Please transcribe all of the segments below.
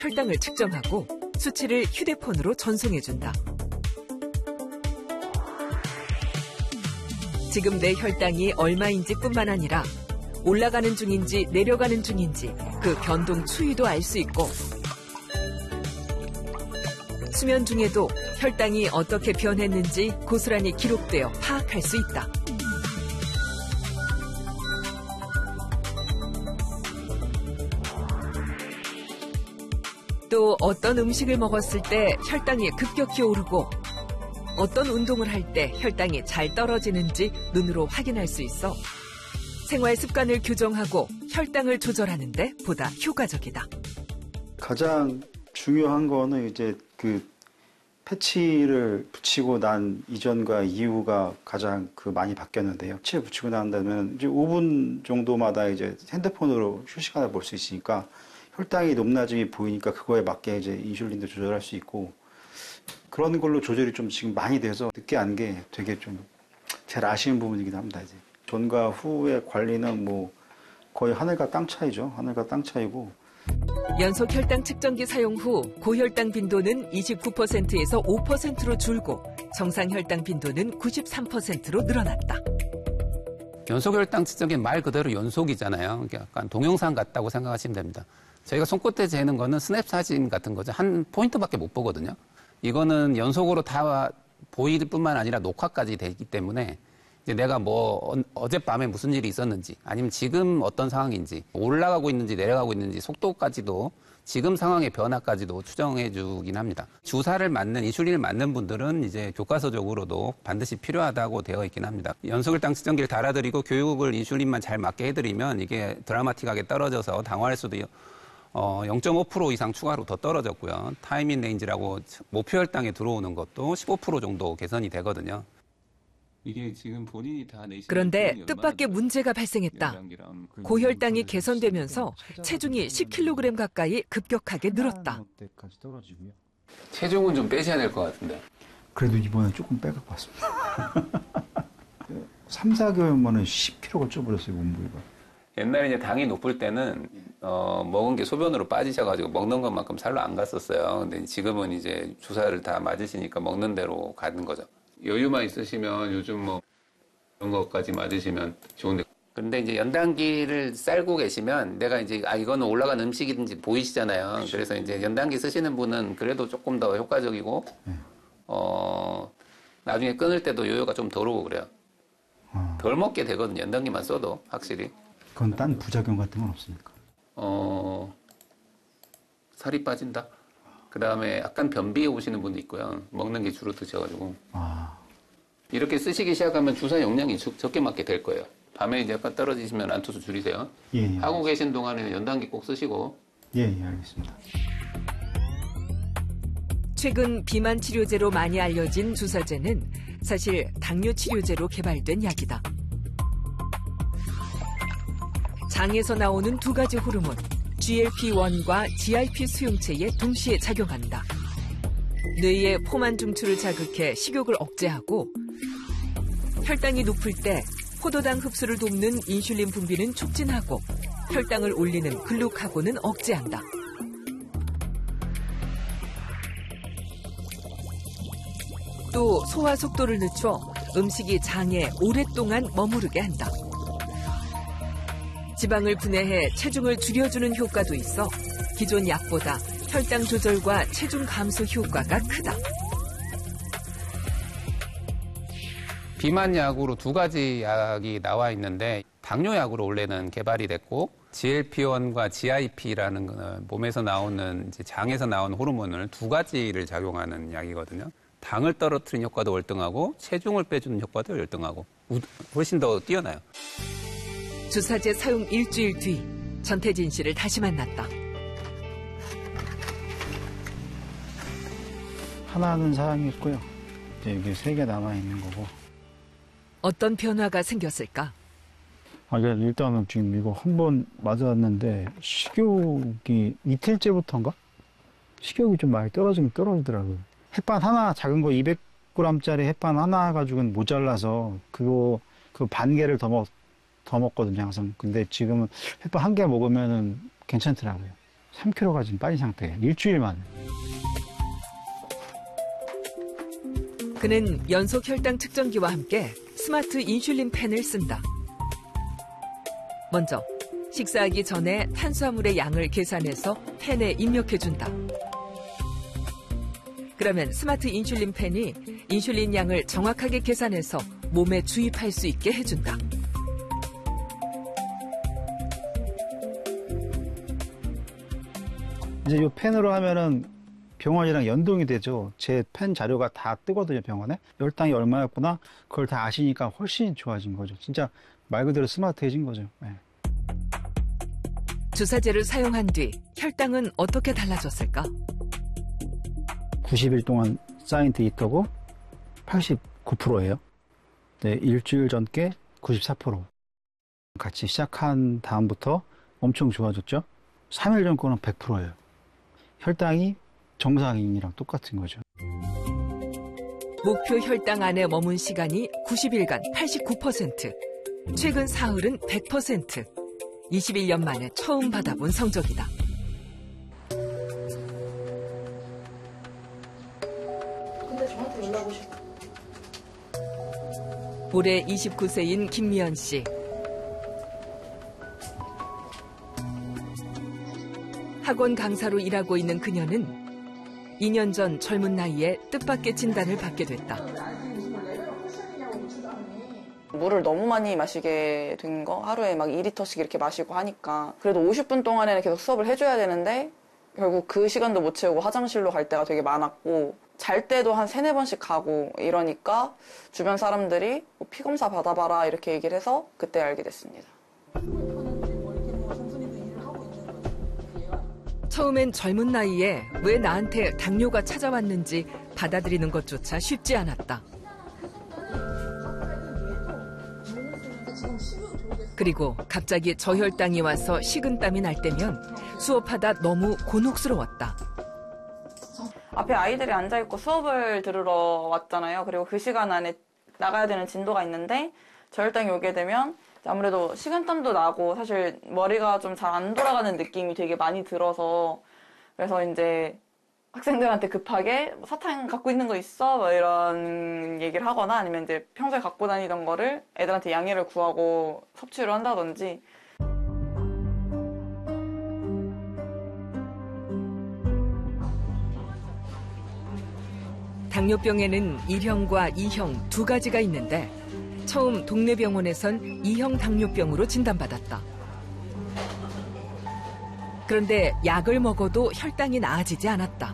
혈당을 측정하고 수치를 휴대폰으로 전송해준다. 지금 내 혈당이 얼마인지 뿐만 아니라 올라가는 중인지 내려가는 중인지 그 변동 추이도 알 수 있고 수면 중에도 혈당이 어떻게 변했는지 고스란히 기록되어 파악할 수 있다. 또 어떤 음식을 먹었을 때 혈당이 급격히 오르고 어떤 운동을 할 때 혈당이 잘 떨어지는지 눈으로 확인할 수 있어 생활 습관을 교정하고 혈당을 조절하는 데 보다 효과적이다. 가장 중요한 거는 이제 그 패치를 붙이고 난 이전과 이후가 가장 많이 바뀌었는데요. 패치 붙이고 난 다음에 이제 5분 정도마다 이제 핸드폰으로 실시간으로 볼 수 있으니까 혈당이 높낮임이 보이니까 그거에 맞게 이제 인슐린도 조절할 수 있고 그런 걸로 조절이 좀 지금 많이 돼서 늦게 안 게 되게 좀 제일 아쉬운 부분이긴 합니다. 이제 전과 후의 관리는 뭐 거의 하늘과 땅 차이죠. 하늘과 땅 차이고. 연속 혈당 측정기 사용 후 고혈당 빈도는 29%에서 5%로 줄고 정상 혈당 빈도는 93%로 늘어났다. 연속 혈당 측정기 말 그대로 연속이잖아요. 약간 동영상 같다고 생각하시면 됩니다. 저희가 손끝에 재는 거는 스냅 사진 같은 거죠. 한 포인트밖에 못 보거든요. 이거는 연속으로 다 보일 뿐만 아니라 녹화까지 되기 때문에 이제 내가 뭐 어젯밤에 무슨 일이 있었는지 아니면 지금 어떤 상황인지 올라가고 있는지 내려가고 있는지 속도까지도 지금 상황의 변화까지도 추정해 주긴 합니다. 주사를 맞는 인슐린을 맞는 분들은 이제 교과서적으로도 반드시 필요하다고 되어 있긴 합니다. 연속혈당 측정기를 달아드리고 교육을 인슐린만 잘 맞게 해드리면 이게 드라마틱하게 떨어져서 당화할 수도 0.5% 이상 추가로 더 떨어졌고요. 타이밍 레인지라고 목표 혈당에 들어오는 것도 15% 정도 개선이 되거든요. 이게 지금 본인이 다 내시는 그런데 뜻밖의 문제가 발생했다. 고혈당이 개선되면서 체중이 10kg 가까이 급격하게 늘었다. 체중은 좀 빼셔야 될 것 같은데. 그래도 이번에 조금 빼갖고 왔습니다. 3, 4개월 만에 10kg가 쪄버렸어요, 몸무게가. 옛날에 이제 당이 높을 때는 먹은 게 소변으로 빠지셔가지고 먹는 것만큼 살로 안 갔었어요. 근데 지금은 이제 주사를 다 맞으시니까 먹는 대로 가는 거죠. 여유만 있으시면 요즘 뭐 이런 것까지 맞으시면 좋은데. 근데 이제 연단기를 쌀고 계시면 내가 이제 이거는 올라간 음식이든지 보이시잖아요. 그래서 이제 연단기 쓰시는 분은 그래도 조금 더 효과적이고 나중에 끊을 때도 요요가 좀 덜 오고 그래요. 덜 먹게 되거든요. 연단기만 써도 확실히. 그건 딴 부작용 같은 건 없습니까? 살이 빠진다. 그 다음에 약간 변비에 오시는 분도 있고요. 먹는 게 주로 드셔가지고. 이렇게 쓰시기 시작하면 주사 용량이 적게 맞게 될 거예요. 밤에 이제 약간 떨어지시면 안투수 줄이세요. 예. 하고 계신 동안에는 연단기 꼭 쓰시고. 예, 알겠습니다. 최근 비만 치료제로 많이 알려진 주사제는 사실 당뇨 치료제로 개발된 약이다. 장에서 나오는 두 가지 호르몬, GLP-1과 GIP 수용체에 동시에 작용한다. 뇌의 포만 중추를 자극해 식욕을 억제하고 혈당이 높을 때 포도당 흡수를 돕는 인슐린 분비는 촉진하고 혈당을 올리는 글루카곤은 억제한다. 또 소화 속도를 늦춰 음식이 장에 오랫동안 머무르게 한다. 지방을 분해해 체중을 줄여주는 효과도 있어 기존 약보다 혈당 조절과 체중 감소 효과가 크다. 비만 약으로 두 가지 약이 나와 있는데 당뇨 약으로 원래는 개발이 됐고 GLP-1과 GIP라는 몸에서 나오는 이제 장에서 나오는 호르몬을 두 가지를 작용하는 약이거든요. 당을 떨어뜨리는 효과도 월등하고 체중을 빼주는 효과도 월등하고 훨씬 더 뛰어나요. 주사제 사용 일주일 뒤 전태진 씨를 다시 만났다. 하나는 사양했고요. 이제 여기 3개 남아있는 거고. 어떤 변화가 생겼을까? 그러니까 일단은 지금 이거 한 번 맞았는데 식욕이 이틀째부터인가? 식욕이 좀 많이 떨어지더라고요. 햇반 하나, 작은 거 200g짜리 햇반 하나 가지고는 모자라서 그 반 개를 더 먹거든요, 항상. 근데 지금은 햇반 한 개 먹으면은 괜찮더라고요. 3kg가 지금 빠진 상태예요. 일주일 만에. 그는 연속 혈당 측정기와 함께 스마트 인슐린 펜을 쓴다. 먼저 식사하기 전에 탄수화물의 양을 계산해서 펜에 입력해준다. 그러면 스마트 인슐린 펜이 인슐린 양을 정확하게 계산해서 몸에 주입할 수 있게 해준다. 이제 이 펜으로 하면은 병원이랑 연동이 되죠. 제 펜 자료가 다 뜨거든요, 병원에. 혈당이 얼마였구나. 그걸 다 아시니까 훨씬 좋아진 거죠. 진짜 말 그대로 스마트해진 거죠. 네. 주사제를 사용한 뒤 혈당은 어떻게 달라졌을까? 90일 동안 쌓인 데이터고 89%예요. 네, 일주일 전께 94%. 같이 시작한 다음부터 엄청 좋아졌죠. 3일 전 거는 100%예요. 혈당이 정상인이랑 똑같은 거죠. 목표 혈당 안에 머문 시간이 90일간 89%, 최근 사흘은 100%. 21년 만에 처음 받아본 성적이다. 근데 저한테 연락 오실 올해 29세인 김미연 씨. 학원 강사로 일하고 있는 그녀는 2년 전 젊은 나이에 뜻밖의 진단을 받게 됐다. 물을 너무 많이 마시게 된 거, 하루에 막 2리터씩 이렇게 마시고 하니까 그래도 50분 동안에는 계속 수업을 해줘야 되는데 결국 그 시간도 못 채우고 화장실로 갈 때가 되게 많았고 잘 때도 한 3-4번씩 가고 이러니까 주변 사람들이 피 검사 받아봐라 이렇게 얘기를 해서 그때 알게 됐습니다. 처음엔 젊은 나이에 왜 나한테 당뇨가 찾아왔는지 받아들이는 것조차 쉽지 않았다. 그리고 갑자기 저혈당이 와서 식은땀이 날 때면 수업하다 너무 곤혹스러웠다. 앞에 아이들이 앉아있고 수업을 들으러 왔잖아요. 그리고 그 시간 안에 나가야 되는 진도가 있는데 저혈당이 오게 되면 아무래도 식은땀도 나고 사실 머리가 좀 잘 안 돌아가는 느낌이 되게 많이 들어서 그래서 이제 학생들한테 급하게 사탕 갖고 있는 거 있어? 뭐 이런 얘기를 하거나 아니면 이제 평소에 갖고 다니던 거를 애들한테 양해를 구하고 섭취를 한다든지. 당뇨병에는 1형과 2형 두 가지가 있는데 처음 동네 병원에선 2형 당뇨병으로 진단받았다. 그런데 약을 먹어도 혈당이 나아지지 않았다.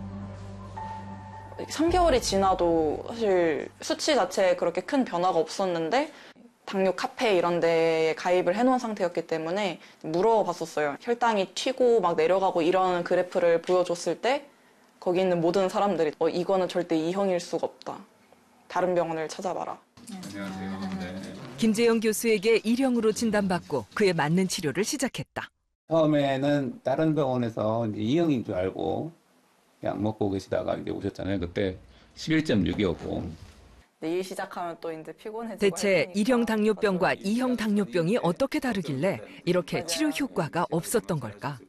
3개월이 지나도 사실 수치 자체에 그렇게 큰 변화가 없었는데 당뇨 카페 이런 데에 가입을 해놓은 상태였기 때문에 물어봤었어요. 혈당이 튀고 막 내려가고 이런 그래프를 보여줬을 때 거기 있는 모든 사람들이 이거는 절대 2형일 수가 없다. 다른 병원을 찾아봐라. 안녕하세요. 네. 김재영 교수에게 1형으로 진단받고 그에 맞는 치료를 시작했다. 처음에는 다른 병원에서 이제 2형인 줄 알고 약 먹고 계시다가 이제 오셨잖아요. 그때 11.6이었고. 일 시작하면 또 이제 피곤해지고. 대체 1형 당뇨병과 2형 당뇨병이 어떻게 다르길래 이렇게 치료 효과가 없었던 걸까?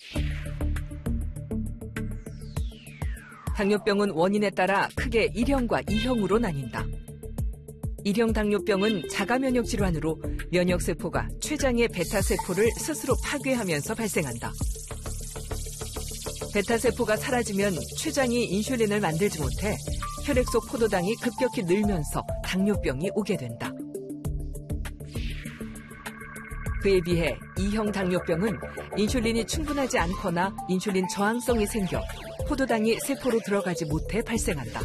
당뇨병은 원인에 따라 크게 1형과 2형으로 나뉜다. 1형 당뇨병은 자가면역 질환으로 면역세포가 췌장의 베타세포를 스스로 파괴하면서 발생한다. 베타세포가 사라지면 췌장이 인슐린을 만들지 못해 혈액 속 포도당이 급격히 늘면서 당뇨병이 오게 된다. 그에 비해 2형 당뇨병은 인슐린이 충분하지 않거나 인슐린 저항성이 생겨 포도당이 세포로 들어가지 못해 발생한다.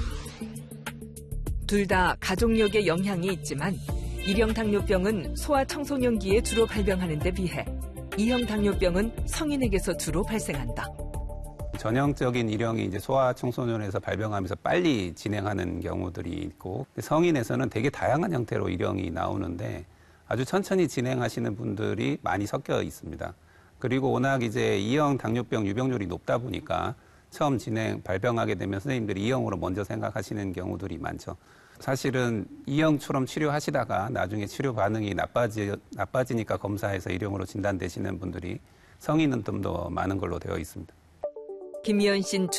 둘 다 가족력의 영향이 있지만 1형 당뇨병은 소아 청소년기에 주로 발병하는 데 비해 2형 당뇨병은 성인에게서 주로 발생한다. 전형적인 1형이 이제 소아 청소년에서 발병하면서 빨리 진행하는 경우들이 있고 성인에서는 되게 다양한 형태로 1형이 나오는데 아주 천천히 진행하시는 분들이 많이 섞여 있습니다. 그리고 워낙 이제 2형 당뇨병 유병률이 높다 보니까 처음 발병하게 되면 선생님들이 2형으로 먼저 생각하시는 경우들이 많죠. 사실은 2형처럼 치료하시다가 나중에 치료 반응이 나빠지니까 검사해서 1형으로 진단되시는 분들이 성인은 좀 더 많은 걸로 되어 있습니다. 김희연 씨는